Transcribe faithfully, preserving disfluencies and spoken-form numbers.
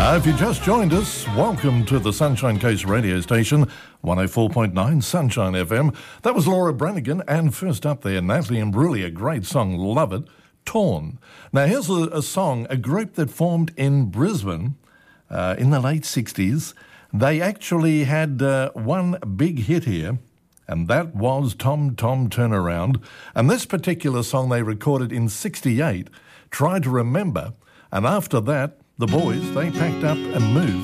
Uh, if you just joined us, welcome to the Sunshine Coast radio station, one oh four point nine Sunshine F M. That was Laura Branigan, and first up there, Natalie Imbruglia, a great song, love it, Torn. Now here's a, a song, a group that formed in Brisbane uh, in the late sixties. They actually had uh, one big hit here, and that was Tom Tom Turnaround. And this particular song they recorded in sixty-eight, Try to Remember, and after that, the boys, they packed up and moved